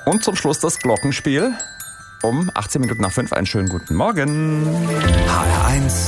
Und zum Schluss das Glockenspiel. Um 18 Minuten nach 5 einen schönen guten Morgen. HR1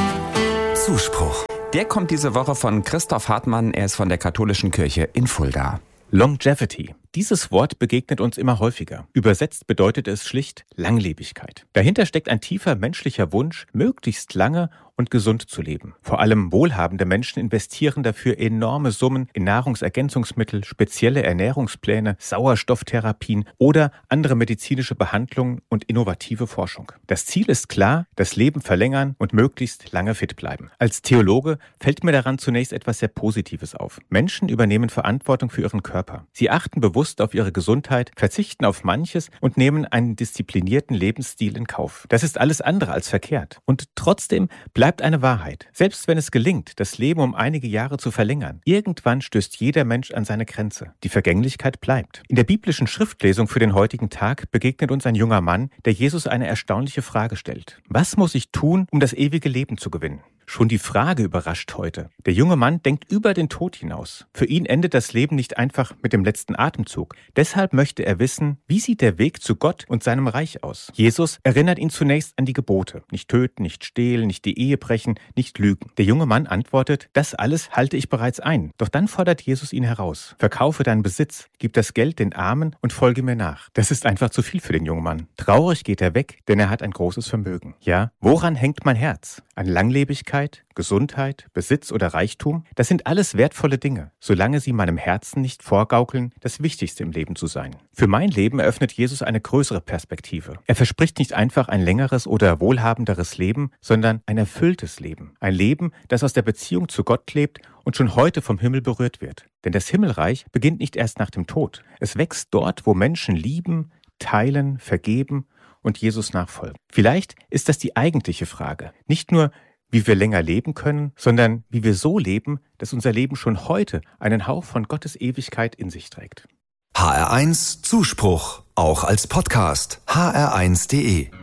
Zuspruch. Der kommt diese Woche von Christoph Hartmann. Er ist von der Katholischen Kirche in Fulda. Longevity. Dieses Wort begegnet uns immer häufiger. Übersetzt bedeutet es schlicht Langlebigkeit. Dahinter steckt ein tiefer menschlicher Wunsch, möglichst lange und gesund zu leben. Vor allem wohlhabende Menschen investieren dafür enorme Summen in Nahrungsergänzungsmittel, spezielle Ernährungspläne, Sauerstofftherapien oder andere medizinische Behandlungen und innovative Forschung. Das Ziel ist klar, das Leben verlängern und möglichst lange fit bleiben. Als Theologe fällt mir daran zunächst etwas sehr Positives auf. Menschen übernehmen Verantwortung für ihren Körper. Sie achten bewusst auf ihre Gesundheit, verzichten auf manches und nehmen einen disziplinierten Lebensstil in Kauf. Das ist alles andere als verkehrt. Und trotzdem bleibt eine Wahrheit. Selbst wenn es gelingt, das Leben um einige Jahre zu verlängern, irgendwann stößt jeder Mensch an seine Grenze. Die Vergänglichkeit bleibt. In der biblischen Schriftlesung für den heutigen Tag begegnet uns ein junger Mann, der Jesus eine erstaunliche Frage stellt. Was muss ich tun, um das ewige Leben zu gewinnen? Schon die Frage überrascht heute. Der junge Mann denkt über den Tod hinaus. Für ihn endet das Leben nicht einfach mit dem letzten Atemzug. Deshalb möchte er wissen, wie sieht der Weg zu Gott und seinem Reich aus? Jesus erinnert ihn zunächst an die Gebote. Nicht töten, nicht stehlen, nicht die Ehe brechen, nicht lügen. Der junge Mann antwortet, das alles halte ich bereits ein. Doch dann fordert Jesus ihn heraus. Verkaufe deinen Besitz, gib das Geld den Armen und folge mir nach. Das ist einfach zu viel für den jungen Mann. Traurig geht er weg, denn er hat ein großes Vermögen. Ja, woran hängt mein Herz? An Langlebigkeit, Gesundheit, Besitz oder Reichtum? Das sind alles wertvolle Dinge, solange sie meinem Herzen nicht vorgaukeln, das Wichtigste im Leben zu sein. Für mein Leben eröffnet Jesus eine größere Perspektive. Er verspricht nicht einfach ein längeres oder wohlhabenderes Leben, sondern ein erfülltes Leben. Ein Leben, das aus der Beziehung zu Gott lebt und schon heute vom Himmel berührt wird. Denn das Himmelreich beginnt nicht erst nach dem Tod. Es wächst dort, wo Menschen lieben, teilen, vergeben und Jesus nachfolgen. Vielleicht ist das die eigentliche Frage. Nicht nur, wie wir länger leben können, sondern wie wir so leben, dass unser Leben schon heute einen Hauch von Gottes Ewigkeit in sich trägt. HR1 Zuspruch, auch als Podcast. hr1.de